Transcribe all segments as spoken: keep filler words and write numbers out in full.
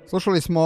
Slušali smo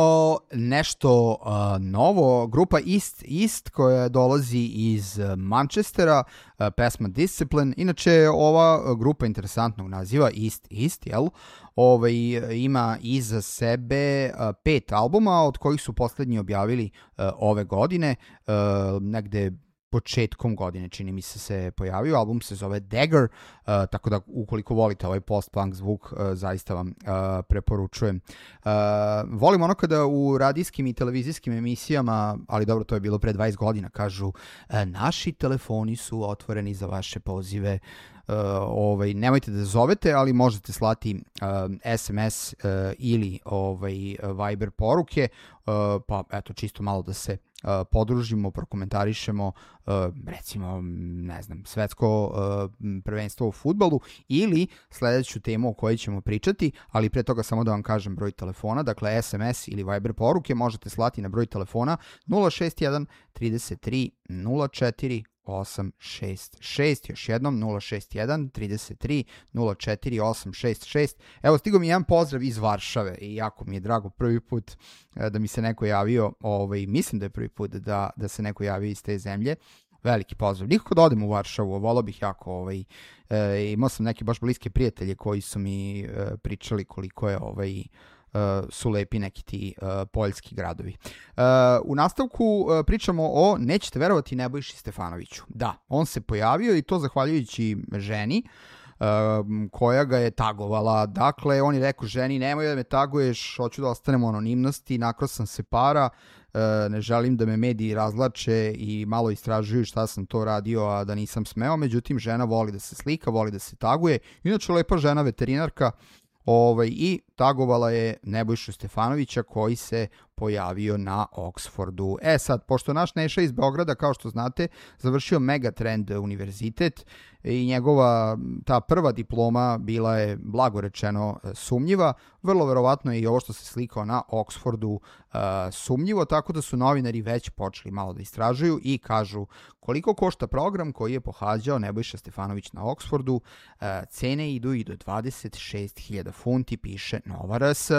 nešto uh, novo, grupa East East koja dolazi iz Manchestera, uh, pesma Discipline. Inače, ova grupa interesantnog naziva East East, jel? Ove, ima iza sebe uh, pet albuma, od kojih su poslednji objavili uh, ove godine, uh, negde početkom godine, čini mi se se pojavio. Album se zove Dagger, uh, tako da ukoliko volite ovaj post-punk zvuk, uh, zaista vam uh, preporučujem. Uh, volim ono kada u radijskim i televizijskim emisijama, ali dobro, to je bilo pre dvadeset godina, kažu uh, naši telefoni su otvoreni za vaše pozive. Uh, ovaj, nemojte da zovete, ali možete slati uh, es em es uh, ili ovaj, Viber poruke, uh, pa eto, čisto malo da se uh, podružimo, prokomentarišemo uh, recimo, ne znam, svetsko uh, prvenstvo u fudbalu ili sledeću temu o kojoj ćemo pričati, ali pre toga samo da vam kažem broj telefona, dakle es em es ili Viber poruke možete slati na broj telefona nula šest jedan trideset tri nula četiri osam šest šest, još jednom nula šest jedan trideset tri nula četiri osam šest šest. Evo, stigao mi jedan pozdrav iz Varšave i jako mi je drago prvi put da mi se neko javio, ovaj, mislim da je prvi put da, da se neko javio iz te zemlje. Veliki pozdrav. Nikako da odem u Varšavu, volao bih jako, ovaj, e, imao sam neke baš bliske prijatelje koji su mi e, pričali koliko je ovaj, Uh, su lepi neki ti uh, poljski gradovi. Uh, u nastavku uh, pričamo o, nećete verovati, Nebojši Stefanoviću. Da, on se pojavio i to zahvaljujući ženi uh, koja ga je tagovala. Dakle, on je rekao ženi, nemoj da me taguješ, hoću da ostanem u anonimnosti, nakro sam se para, uh, ne želim da me mediji razlače i malo istražuju šta sam to radio, a da nisam smeo. Međutim, žena voli da se slika, voli da se taguje. Inače, lepa žena, veterinarka, Ovaj, i tagovala je Nebojšu Stefanovića koji se pojavio na Oxfordu. E sad, pošto naš Neša iz Beograda, kao što znate, završio Megatrend univerzitet i njegova ta prva diploma bila je, blago rečeno, sumnjiva. Vrlo verovatno je i ovo što se slikao na Oxfordu uh, sumnjivo, tako da su novinari već počeli malo da istražuju i kažu koliko košta program koji je pohađao Nebojša Stefanović na Oxfordu. Uh, cene idu i do dvadeset šest hiljada funti, piše Nova R S.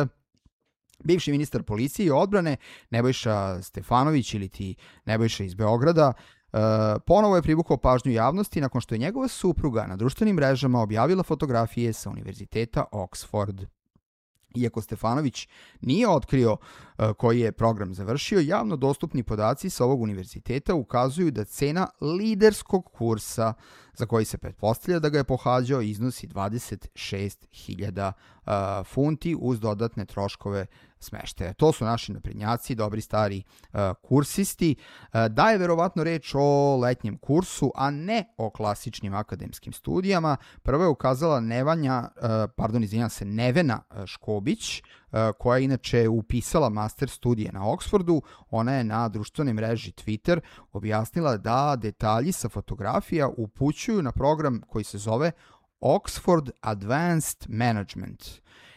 Bivši ministar policije i odbrane Nebojša Stefanović ili ti Nebojša iz Beograda uh, ponovo je privukao pažnju javnosti nakon što je njegova supruga na društvenim mrežama objavila fotografije sa univerziteta Oxford. Iako Stefanović nije otkrio uh, koji je program završio, javno dostupni podaci sa ovog univerziteta ukazuju da cena liderskog kursa za koji se pretpostavlja da ga je pohađao iznosi dvadeset šest hiljada uh, funti uz dodatne troškove smeštaja. To su naši naprednjaci, dobri stari uh, kursisti. Uh, da je verovatno reč o letnjem kursu, a ne o klasičnim akademskim studijama. Prvo je ukazala Nevanja, uh, pardon, izvinjam se, Nevena Škobić, uh, koja je inače upisala master studije na Oxfordu. Ona je na društvenoj mreži Twitter objasnila da detalji sa fotografija upućuju na program koji se zove Oxford Advanced Management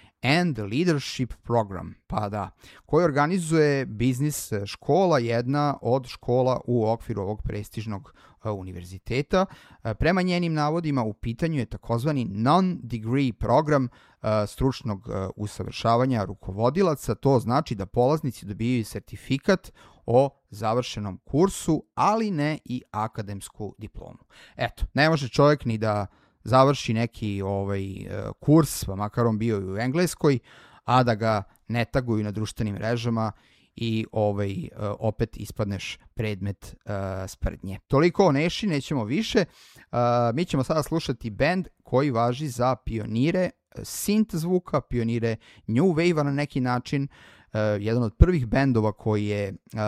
and Leadership Program, pa da, koji organizuje biznis škola, jedna od škola u okviru ovog prestižnog uh, univerziteta. Uh, prema njenim navodima u pitanju je takozvani non-degree program uh, stručnog uh, usavršavanja rukovodilaca. To znači da polaznici dobijaju sertifikat o završenom kursu, ali ne i akademsku diplomu. Eto, ne može čovjek ni da završi neki ovaj kurs, pa makar on bio i u Engleskoj, a da ga ne taguju na društvenim mrežama i ovaj opet ispadneš predmet uh, sprdnje. Toliko o Neši, nećemo više. Uh, mi ćemo sada slušati band koji važi za pionire synth zvuka, pionire new wave-a na neki način. Uh, jedan od prvih bendova koji je uh,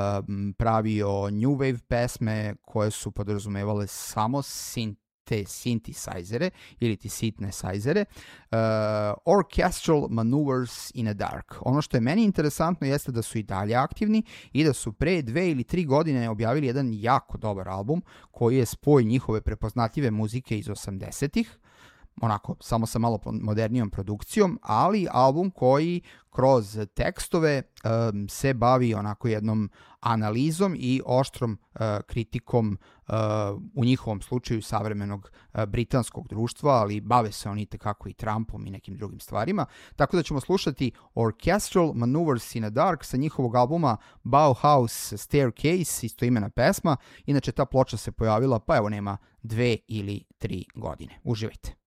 pravio new wave pesme koje su podrazumevale samo synth te synthesizere ili ti synthesizere, uh, Orchestral Maneuvers in a Dark. Ono što je meni interesantno jeste da su i dalje aktivni i da su pre dve ili tri godine objavili jedan jako dobar album koji je spoj njihove prepoznatljive muzike iz osamdesetih, onako samo sa malo modernijom produkcijom, ali album koji kroz tekstove um, se bavi onako jednom analizom i oštrom uh, kritikom uh, u njihovom slučaju savremenog uh, britanskog društva, ali bave se oni tekako i Trumpom i nekim drugim stvarima. Tako da ćemo slušati Orchestral Maneuvers in the Dark sa njihovog albuma Bauhaus Staircase, istoimena pesma. Inače, ta ploča se pojavila, pa evo nema dve ili tri godine. Uživajte.